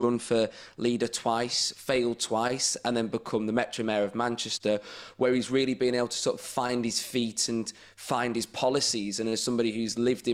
run for leader twice, failed twice, and then become the Metro Mayor of Manchester, where he's really been able to sort of find his feet and find his policies. And as somebody who's lived in